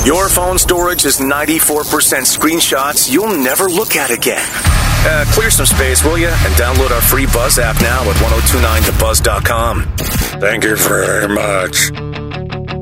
Your phone storage is 94% screenshots you'll never look at again. Clear some space, will you? And download our free Buzz app now at 1029thebuzz.com. Thank you very much.